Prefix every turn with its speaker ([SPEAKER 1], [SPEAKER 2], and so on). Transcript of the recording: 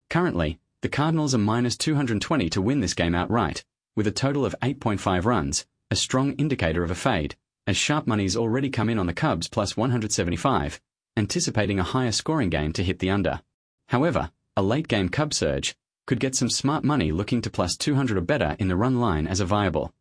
[SPEAKER 1] Currently, the Cardinals are minus 220 to win this game outright, with a total of 8.5 runs, a strong indicator of a fade, as sharp money's already come in on the Cubs plus 175, anticipating a higher scoring game to hit the under. However, a late-game Cub surge could get some smart money looking to plus 200 or better in the run line as a viable.